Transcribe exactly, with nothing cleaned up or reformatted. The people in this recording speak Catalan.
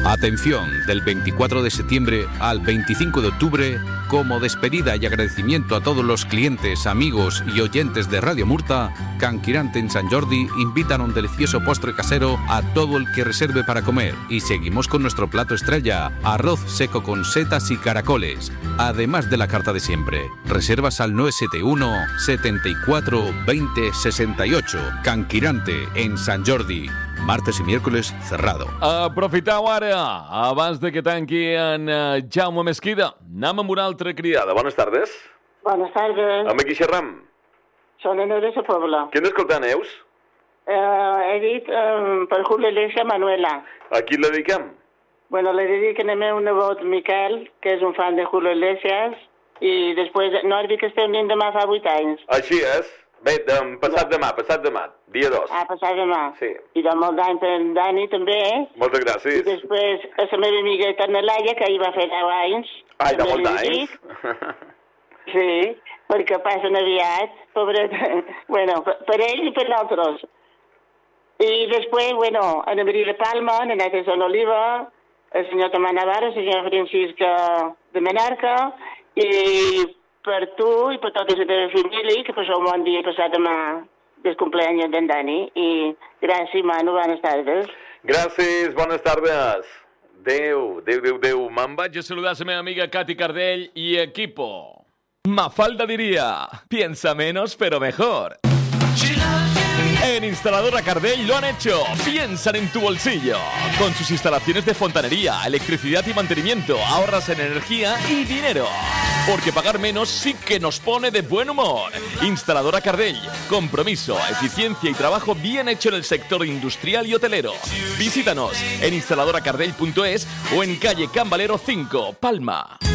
Atención, del veinticuatro de septiembre al veinticinco de octubre, como despedida y agradecimiento a todos los clientes, amigos y oyentes de Radio Murta, Can Quirante en Sant Jordi invitan a un delicioso postre casero a todo el que reserve para comer. Y seguimos con nuestro plato estrella, arroz seco con setas y caracoles, además de la carta de siempre. Reservas al nueve siete uno, setenta y cuatro, veinte, sesenta y ocho. Can Quirante en Sant Jordi. Martes i miércoles cerrado. Aprofitau ara, abans de que tanqui en uh, Jaume Mesquida. Anem amb una altra criada. Bones tardes. Bones tardes. Amb qui xerram? Són la Neus de la Pobla. Qui n'escolta, Neus? Uh, he dit um, per Julio Iglesias Manuela. A qui la dediquem? Bueno, le dediquen al meu nebot Miquel, que és un fan de Julio Iglesias, i després, no has dit que estem dient demà fa vuit anys. Així és. Bé, dem, passat no. demà, passat demà, dia dos. Ah, passat demà. Sí. I de molt d'any per Dani, també, eh? Moltes gràcies. I després a la meva amigueta Nelaia, que ahir va fer deu anys. Ai, de molt d'anys. Sí, perquè passen aviat, pobret. Bueno, per, per ell i per l'altres. I després, bueno, a Maria de Palma, a Neta Son Oliva, el senyor Tomà Navarro, el senyor Francisca de Menorca, i per tu i per tota la teva família, que passeu un bon dia passat demà del cumpleaños d'en Dani. I gràcies, Manu, bones tardes. Gràcies, bones tardes. Déu, Déu, Déu, Déu. Me'n vaig a saludar a la meva amiga Katy Cardell i equipo. Mafalda diría, piensa menos pero mejor. En Instaladora Cardell lo han hecho. Piensan en tu bolsillo. Con sus instalaciones de fontanería, electricidad y mantenimiento, ahorras en energía y dinero. Porque pagar menos sí que nos pone de buen humor. Instaladora Cardell. Compromiso, eficiencia y trabajo bien hecho en el sector industrial y hotelero. Visítanos en instaladora cardell punto es o en calle Can Valero cinco, Palma.